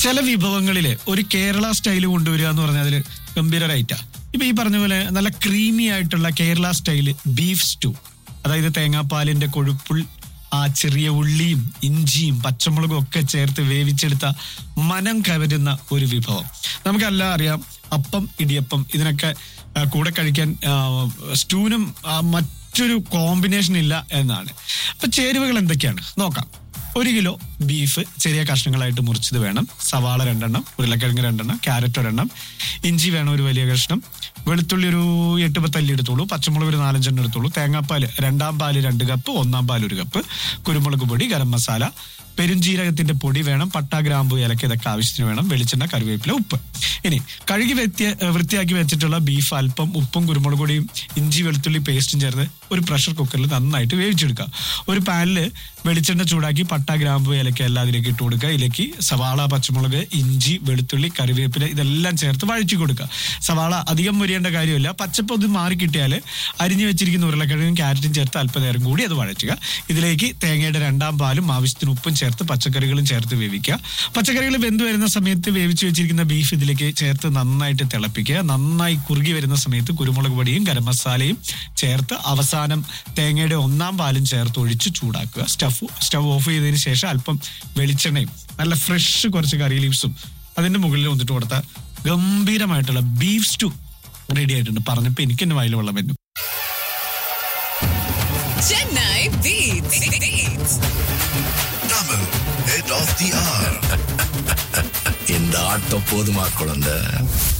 ചില വിഭവങ്ങളില് ഒരു കേരള സ്റ്റൈല് കൊണ്ടുവരിക എന്ന് പറഞ്ഞാൽ അതിൽ ഗംഭീര റൈറ്റാ. ഇപ്പൊ ഈ പറഞ്ഞ പോലെ നല്ല ക്രീമി ആയിട്ടുള്ള കേരള സ്റ്റൈല് ബീഫ് സ്റ്റൂ, അതായത് തേങ്ങാപ്പാലിന്റെ കൊഴുപ്പുൾ ആ ചെറിയ ഉള്ളിയും ഇഞ്ചിയും പച്ചമുളകും ഒക്കെ ചേർത്ത് വേവിച്ചെടുത്ത മനം കവരുന്ന ഒരു വിഭവം. നമുക്കെല്ലാം അറിയാം, അപ്പം ഇടിയപ്പം ഇതിനൊക്കെ കൂടെ കഴിക്കാൻ സ്റ്റൂവിനും മറ്റൊരു കോമ്പിനേഷൻ ഇല്ല എന്നാണ്. അപ്പൊ ചേരുവകൾ എന്തൊക്കെയാണ് നോക്കാം. 1 കിലോ ബീഫ് ചെറിയ കഷ്ണങ്ങളായിട്ട് മുറിച്ചത് വേണം. സവാള 2 എണ്ണം, ഉരുളക്കിഴങ്ങ് 2 എണ്ണം, ക്യാരറ്റ് 1 എണ്ണം, ഇഞ്ചി വേണം ഒരു വലിയ കഷ്ണം, വെളുത്തുള്ളി ഒരു 8-10 അല്ലി എടുത്തോളൂ, പച്ചമുളക് ഒരു 4-5 എണ്ണം എടുത്തോളൂ, തേങ്ങാപ്പാല് 2 പാല് 2 കപ്പ്, 1 പാല് 1 കപ്പ്, കുരുമുളക് പൊടി, ഗരം മസാല, പെരുംജീരകത്തിന്റെ പൊടി വേണം, പട്ട ഗ്രാമ്പു ഏലക്ക ഇതൊക്കെ ആവശ്യത്തിന് വേണം, വെളിച്ചെണ്ണ, കറിവേപ്പില, ഉപ്പ്. ഇനി കഴുകി വൃത്തിയാക്കി വെച്ചിട്ടുള്ള ബീഫ് അല്പം ഉപ്പും കുരുമുളക് പൊടിയും ഇഞ്ചി വെളുത്തുള്ളി പേസ്റ്റും ചേർത്ത് ഒരു പ്രഷർ കുക്കറിൽ നന്നായിട്ട് വേവിച്ചെടുക്കുക. ഒരു പാനിൽ വെളിച്ചെണ്ണ ചൂടാക്കി പട്ട ഗ്രാമ്പു ഏലക്ക എല്ലാം അതിലേക്ക് ഇട്ട് കൊടുക്കുക. ഇതിലേക്ക് സവാള, പച്ചമുളക്, ഇഞ്ചി, വെളുത്തുള്ളി, കറിവേപ്പില ഇതെല്ലാം ചേർത്ത് വഴറ്റി കൊടുക്കുക. സവാള അധികം മുരിയേണ്ട കാര്യമില്ല. പച്ചപ്പ് ഒന്ന് മാറി കിട്ടിയാൽ അരിഞ്ഞു വെച്ചിരിക്കുന്ന ഉരുളക്കിഴങ്ങും ക്യാരറ്റും ചേർത്ത് അല്പനേരം കൂടി അത് വഴറ്റുക. ഇതിലേക്ക് തേങ്ങയുടെ 2 പാലും ആവശ്യത്തിന് ഉപ്പും ചേർത്ത് പച്ചക്കറികളും ചേർത്ത് വേവിക്കുക. പച്ചക്കറികൾ വെന്ത് വരുന്ന സമയത്ത് വേവിച്ച് വെച്ചിരിക്കുന്ന ബീഫ് ഇതിലേക്ക് ചേർത്ത് നന്നായിട്ട് തിളപ്പിക്കുക. നന്നായി കുറുകി വരുന്ന സമയത്ത് കുരുമുളക് പൊടിയും ഗരം മസാലയും ചേർത്ത് അവസാനം തേങ്ങയുടെ 1 പാലും ചേർത്ത് ഒഴിച്ച് ചൂടാക്കുക. സ്റ്റവ് ഓഫ് ചെയ്തതിന് ശേഷം അല്പം വെളിച്ചെണ്ണയും നല്ല ഫ്രഷ് കുറച്ച് കറി ലീവ്സും അതിന്റെ മുകളിൽ വന്നിട്ട് കൊടുത്ത ഗംഭീരമായിട്ടുള്ള ബീഫ് സ്റ്റൂ റെഡി ആയിട്ടുണ്ട്. പറഞ്ഞപ്പോ എനിക്ക് എന്നെ വായിൽ വെള്ളം വരുന്നു. Chennai Beats. Double head of the hour. இந்த ஆட்டம் போதுமா குழந்தை?